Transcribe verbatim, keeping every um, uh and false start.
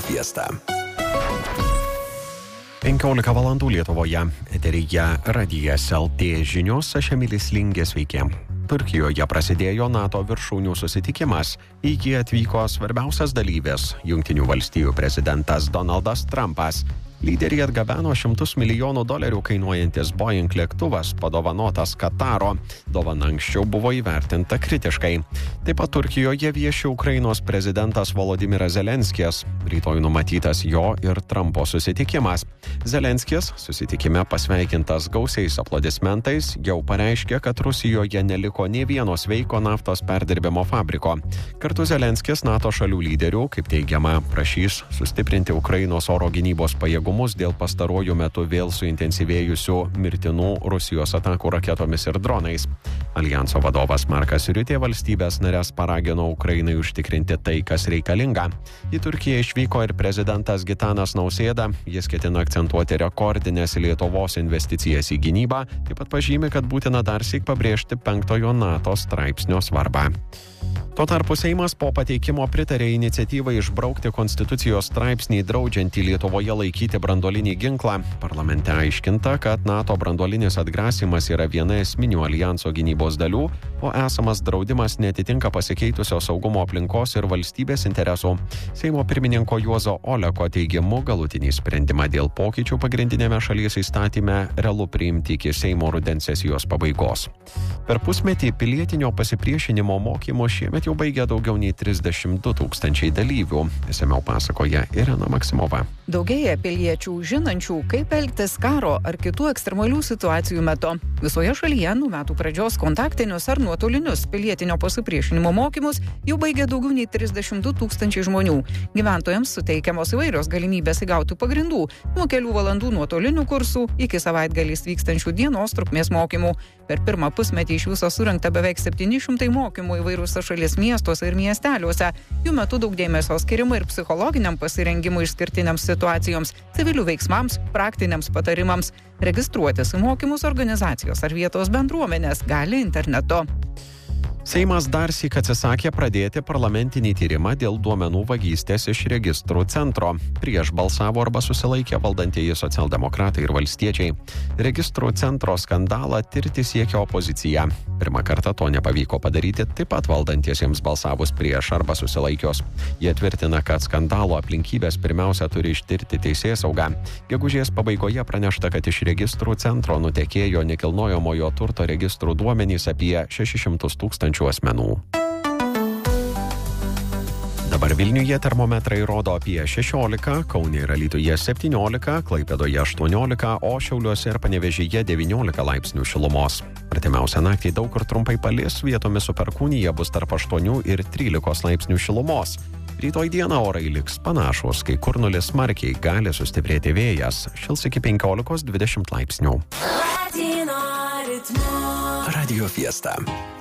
Fiesta. penkiolika valandų Lietuvoje. Eteryje Radijas L T žinios, aš Emilis Lingė, sveiki. Turkijoje prasidėjo NATO viršūnių susitikimas. Į jį atvyko svarbiausias dalyvis – Jungtinių valstijų prezidentas Donaldas Trumpas. Lyderiai atgabeno šimtus milijonų dolerių kainuojantis Boeing lėktuvas, padovanotas Kataro. Dovana anksčiau buvo įvertinta kritiškai. Taip pat Turkijoje vieši Ukrainos prezidentas Volodymyras Zelenskis. Rytoj numatytas jo ir Trumpo susitikimas. Zelenskis susitikime pasveikintas gausiais aplodismentais jau pareiškė, kad Rusijoje neliko nė vieno sveiko naftos perdirbimo fabriko. Kartu Zelenskis NATO šalių lyderių, kaip teigiama, prašys sustiprinti Ukrainos oro gynybos pajėgumus dėl pastaruoju metu vėl suintensyvėjusių mirtinų Rusijos atakų raketomis ir dronais. Aljanso vadovas Markas Riutė valstybės narės paragino Ukrainai užtikrinti tai, kas reikalinga. Į Turkiją išvyko ir prezidentas Gitanas Nausėda. Jis ketina akcentuoti rekordinės Lietuvos investicijas į gynybą, taip pat pažymi, kad būtina darsyk pabrėžti penktojo NATO straipsnio svarbą. Tuo tarpu Seimas po pateikimo pritarė iniciatyvai išbraukti konstitucijos straipsnį draudžiantį Lietuvoje laikyti branduolinį ginklą. Parlamente aiškinta, kad NATO branduolinis atgrasimas yra viena esminių aljanso gynybos dalių, o esamas draudimas netitinka pasikeitusios saugumo aplinkos ir valstybės interesų. Seimo pirmininko Juozo Oleko teigimu, galutinį sprendimą dėl pokyčių pagrindinėme šalies įstatyme realu priimti iki Seimo rudens sesijos pabaigos. Per pusmetį pilietinio pasipriešinimo mokymo šiemet jau baigė daugiau nei trisdešimt du tūkstančiai dalyvių. Išsamiau pasakoja Irena Maksimova. Daugėja piliečių žinančių, kaip elgtis karo ar kitų ekstremalių situacijų metu. Visoje šalyje nuo metų pradžios kontaktinius ar nuotolinius pilietinio pasipriešinimo mokymus jau baigė daugiau nei trisdešimt du tūkstančiai žmonių. Gyventojams suteikiamos įvairios galimybės įgauti pagrindų, nuo kelių valandų nuotolinių kursų iki savaitgaliais vykstančių dienos trukmės mokymų. Per pirmą pusmetį iš viso surinkta beveik septyni šimtai mokymų įvairiuose šalies miestuose ir miesteliuose. Jų metu daug dėmesio skiriama ir psichologiniam pasirengimui išskirtiniams situacijoms, civilių veiksmams, praktiniams patarimams. Registruotis į mokymus organizacijos ar vietos bendruomenės gali internetu. Seimas darsyk atsisakė pradėti parlamentinį tyrimą dėl duomenų vagystės iš registrų centro. Prieš balsavo arba susilaikė valdantieji socialdemokratai ir valstiečiai. Registrų centro skandalą tirti siekia opozicija. Pirmą kartą to nepavyko padaryti taip pat valdantiesiems balsavus prieš arba susilaikius. Jie tvirtina, kad skandalo aplinkybės pirmiausia turi ištirti teisėsauga. Gegužės pabaigoje pranešta, kad iš registrų centro nutekėjo nekilnojamojo turto registrų duomenys apie šešis šimtus tūkstančių asmenų. Dabar Vilniuje termometrai rodo apie šešiolika, Kaune ir Alytuje septyniolika, Klaipėdoje aštuoniolika, o Šiauliuose ir Panevėžyje devyniolika laipsnių šilumos. Artimiausią naktį daug kur trumpai palis, vietomis su perkūnija bus tarp aštuonių ir trylikos laipsnių šilumos. Rytoj dieną orai liks panašus, kai kur nulis smarkiai, gali sustiprėti vėjas, šils iki penkiolikos dvidešimt laipsnių. Radio Fiesta.